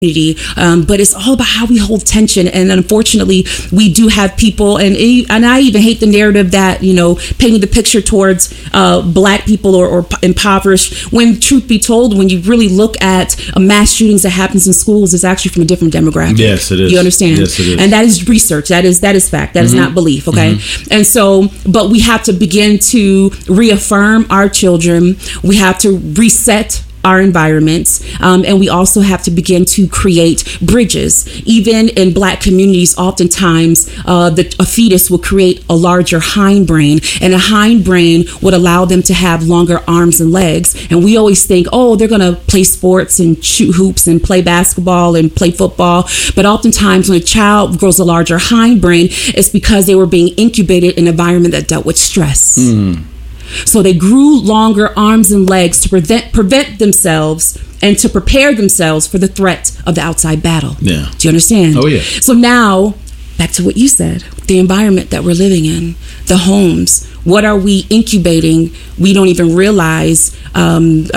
but it's all about how we hold tension. And unfortunately, we do have people, and I even hate the narrative that, you know, painting the picture towards black people or impoverished, when truth be told, when you really look at mass shootings that happens in schools, it's actually from a different demographic. Yes, it is. You understand? Yes, it is. And that is research. That is fact. That is not belief. Okay. And so, but we have to begin to reaffirm our children. We have to reset our environments, and we also have to begin to create bridges. Even in black communities, oftentimes a fetus will create a larger hindbrain, and a hindbrain would allow them to have longer arms and legs. And we always think, oh, they're going to play sports and shoot hoops and play basketball and play football. But oftentimes when a child grows a larger hindbrain, it's because they were being incubated in an environment that dealt with stress. So they grew longer arms and legs to prevent themselves and to prepare themselves for the threat of the outside battle. Yeah. Do you understand? Oh, yeah. So now, back to what you said, the environment that we're living in, the homes, what are we incubating? We don't even realize. I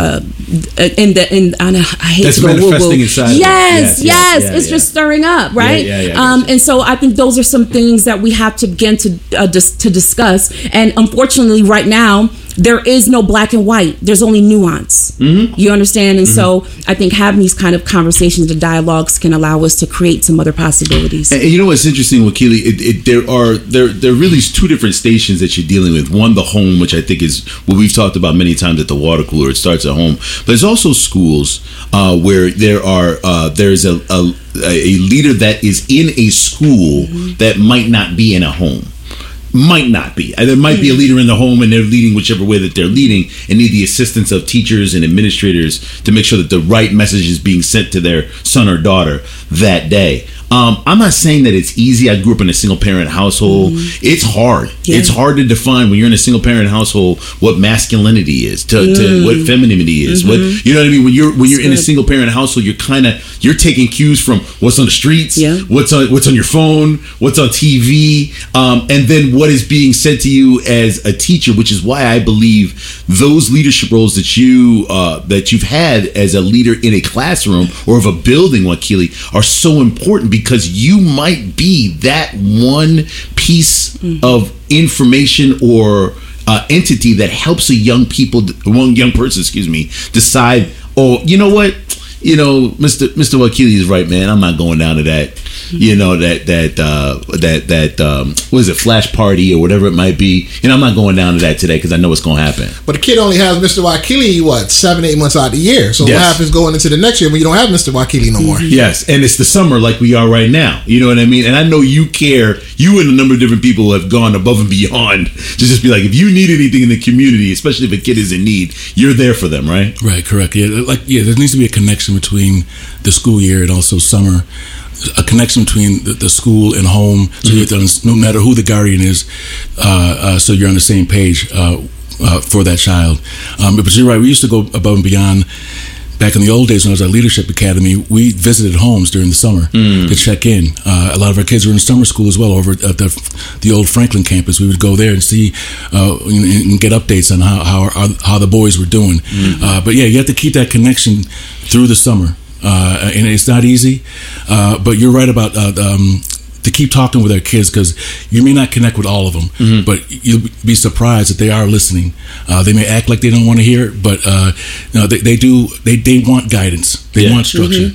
hate that's to go manifesting inside. Yes. It's just stirring up, right? And so I think those are some things that we have to begin to discuss. And unfortunately, right now, there is no black and white. There's only nuance. You understand? And so I think having these kind of conversations and dialogues can allow us to create some other possibilities. And you know what's interesting, Wakili? There really is two different stations that you're dealing with. One, the home, which I think is what we've talked about many times at the water cooler. It starts at home, but there's also schools where there's a leader that is in a school that might not be in a home. Might not be. There might be a leader in the home and they're leading whichever way that they're leading and need the assistance of teachers and administrators to make sure that the right message is being sent to their son or daughter that day. I'm not saying that it's easy. I grew up in a single parent household. It's hard. Yeah. It's hard to define when you're in a single parent household what masculinity is, to what femininity is. What, you know what I mean? When you're in a single parent household, you're taking cues from what's on the streets, what's on your phone, what's on TV, and then what is being said to you as a teacher. Which is why I believe those leadership roles that you've had as a leader in a classroom or of a building, Wakili, are so important, because you might be that one piece of information or entity that helps a young person, decide, oh, you know what? You know, Mr. Wakili is right, man. I'm not going down to that. You know, what is it, flash party or whatever it might be. You know, I'm not going down to that today because I know what's going to happen. But the kid only has Mr. Wakili 7-8 months out of the year. So what happens going into the next year when you don't have Mr. Wakili no more? Yes, and it's the summer like we are right now. You know what I mean? And I know you care. You and a number of different people have gone above and beyond to just be like, if you need anything in the community, especially if a kid is in need, you're there for them, right? Right, correct. Yeah, there needs to be a connection between the school year and also summer. A connection between the school and home, so no matter who the guardian is, so you're on the same page for that child. But you're right, we used to go above and beyond. Back in the old days when I was at Leadership Academy, we visited homes during the summer to check in. A lot of our kids were in summer school as well over at the old Franklin campus. We would go there and see and get updates on how the boys were doing. But yeah, you have to keep that connection through the summer. And it's not easy, but you're right about to keep talking with our kids, because you may not connect with all of them, but you'll be surprised that they are listening. They may act like they don't want to hear it, but they do. They want guidance. They want structure.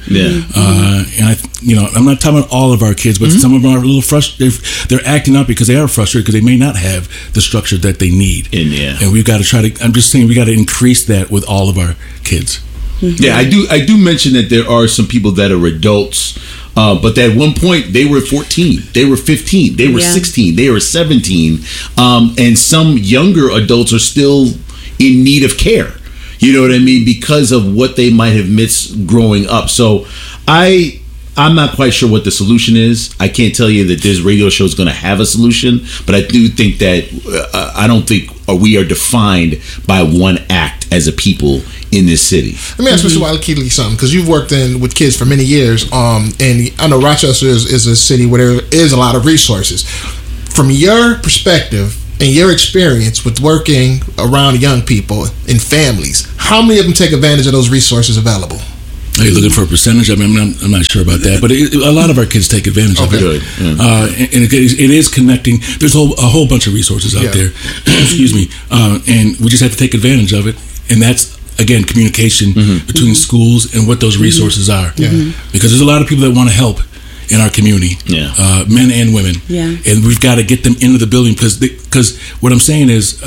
And I'm not talking about all of our kids, but some of them are a little frustrated. They're acting out because they are frustrated because they may not have the structure that they need. And we've got to try to. I'm just saying we got to increase that with all of our kids. Yeah, I do mention that there are some people that are adults, but at one point they were 14, they were 15, they were 16, they were 17, and some younger adults are still in need of care. You know what I mean? Because of what they might have missed growing up. So I'm not quite sure what the solution is. I can't tell you that this radio show is going to have a solution, but I do think that I don't think we are defined by one act as a people in this city. Let me ask Mr. Wakili something, because you've worked with kids for many years, and I know Rochester is a city where there is a lot of resources. From your perspective and your experience with working around young people and families, how many of them take advantage of those resources available? Are you looking for a percentage? I mean, I'm not sure about that, but a lot of our kids take advantage of it. Good. And it is connecting. There's a whole bunch of resources out there. Excuse me. And we just have to take advantage of it. And that's, again, communication between schools and what those resources are. Because there's a lot of people that want to help in our community, men and women. And we've got to get them into the building because what I'm saying is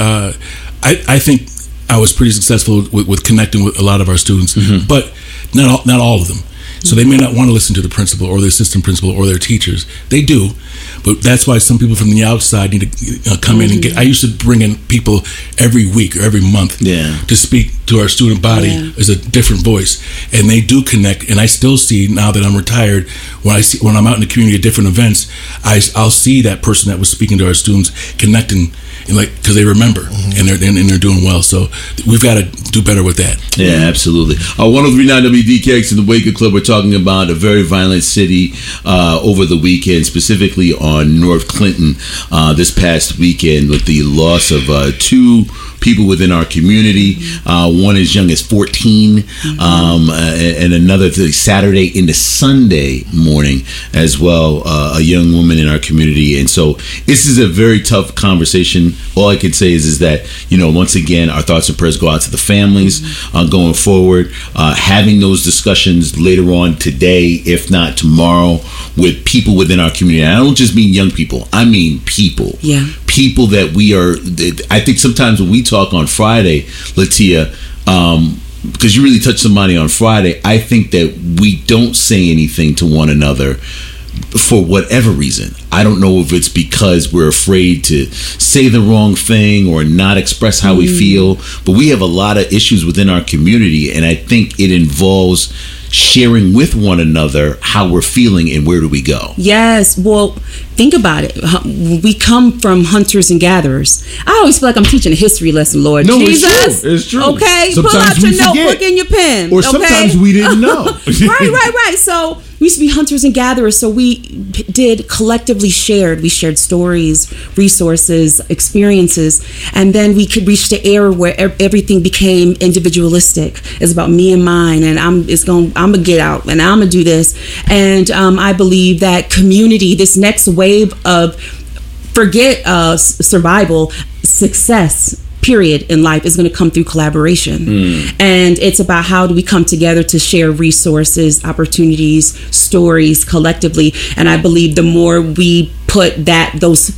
I think I was pretty successful with connecting with a lot of our students, but not all of them. So they may not want to listen to the principal or the assistant principal or their teachers. They do, but that's why some people from the outside need to come in and get. I used to bring in people every week or every month to speak to our student body as a different voice, and they do connect. And I still see now that I'm retired, when I'm out in the community at different events, I'll see that person that was speaking to our students connecting. And because they remember and they're doing well, so we've got to do better with that. Yeah, absolutely. 103.9 WDKX in the Waker Club. We're talking about a very violent city over the weekend, specifically on North Clinton this past weekend, with the loss of 2 people within our community. One as young as 14, and another Saturday into Sunday morning as well, a young woman in our community. And so this is a very tough conversation. All I can say is that, once again, our thoughts and prayers go out to the families going forward, having those discussions later on today, if not tomorrow, with people within our community. And I don't just mean young people, I mean people. People that we are, I think sometimes when we talk on Friday, Latia, because you really touched somebody on Friday, I think that we don't say anything to one another for whatever reason. I don't know if it's because we're afraid to say the wrong thing or not express how we feel, but we have a lot of issues within our community, and I think it involves sharing with one another how we're feeling and where do we go. Yes. Well, think about it. We come from hunters and gatherers. I always feel like I'm teaching a history lesson, Lord Jesus. It's true. Okay. Sometimes pull out your we forget. notebook and your pen. Or sometimes we didn't know. Right. So we used to be hunters and gatherers. So we did collectively shared. We shared stories, resources, experiences, and then we could reach the era where everything became individualistic. It's about me and mine, and I'm gonna get out and I'm gonna do this. And I believe that community, this next wave of survival, success, period, in life is going to come through collaboration. And it's about how do we come together to share resources, opportunities, stories collectively. And I believe the more we put that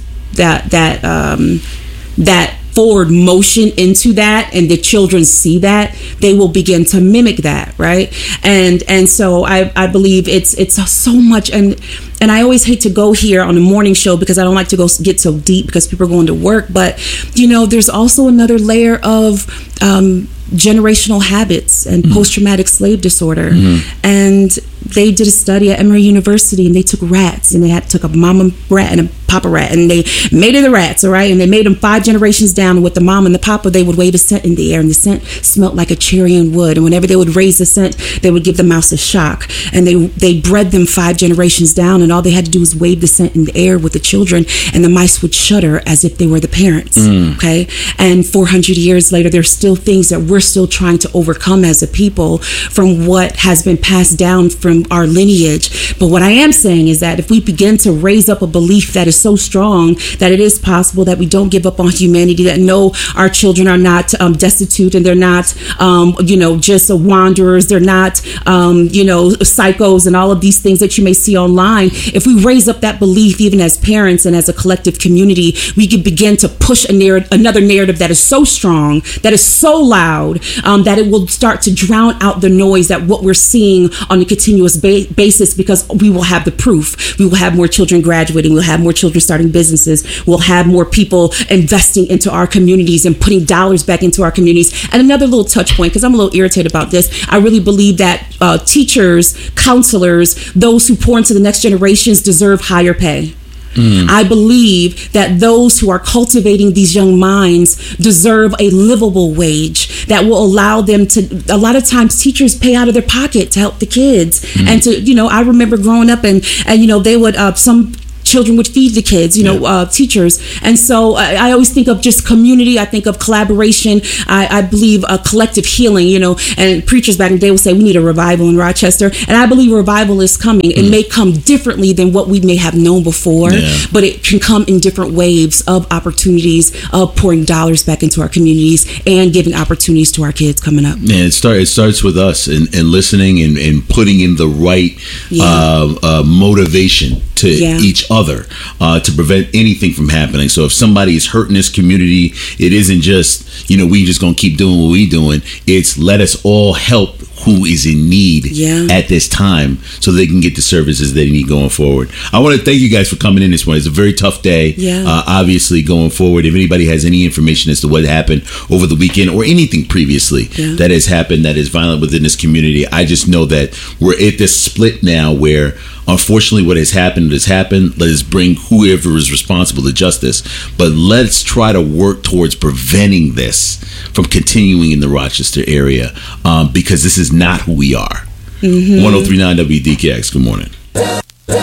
forward motion into that, and the children see that, they will begin to mimic that, right? And so I believe it's so much, and I always hate to go here on the morning show because I don't like to get so deep because people are going to work, but there's also another layer of generational habits and post-traumatic slave disorder. And they did a study at Emory University, and they took rats, and they took a mama rat and a papa rat, and they mated the rats, all right, and they made them 5 generations down. And with the mom and the papa, they would wave a scent in the air, and the scent smelled like a cherry and wood. And whenever they would raise the scent, they would give the mouse a shock. And they bred them 5 generations down, and all they had to do was wave the scent in the air with the children, and the mice would shudder as if they were the parents. Okay, and 400 years later, there's still things that we're still trying to overcome as a people from what has been passed down from our lineage. But what I am saying is that if we begin to raise up a belief that is so strong that it is possible, that we don't give up on humanity, that no, our children are not destitute, and they're not just wanderers, they're not psychos and all of these things that you may see online. If we raise up that belief, even as parents and as a collective community, we can begin to push another narrative that is so strong, that is so loud, that it will start to drown out the noise that what we're seeing on a continuous basis, because we will have the proof. We will have more children graduating. We'll have more children starting businesses. We'll have more people investing into our communities and putting dollars back into our communities. And another little touch point, because I'm a little irritated about this, I really believe that teachers, counselors, those who pour into the next generations deserve higher pay. I believe that those who are cultivating these young minds deserve a livable wage that will allow them to, a lot of times teachers pay out of their pocket to help the kids. And to, I remember growing up and they would, some children would feed the kids, teachers. And so I always think of just community. I think of collaboration. I believe a collective healing, and preachers back in the day would say we need a revival in Rochester. And I believe revival is coming. It may come differently than what we may have known before, but it can come in different waves of opportunities of pouring dollars back into our communities and giving opportunities to our kids coming up. Yeah, it starts with us and listening and putting in the right motivation to each other to prevent anything from happening. So if somebody is hurting this community, it isn't just, we just going to keep doing what we doing. It's let us all help who is in need at this time so they can get the services they need going forward. I want to thank you guys for coming in this morning. It's a very tough day, obviously, going forward. If anybody has any information as to what happened over the weekend or anything previously that has happened that is violent within this community, I just know that we're at this split now where unfortunately what has happened. Let us bring whoever is responsible to justice, but let's try to work towards preventing this from continuing in the Rochester area, because this is not who we are. 1039 WDKX, good morning.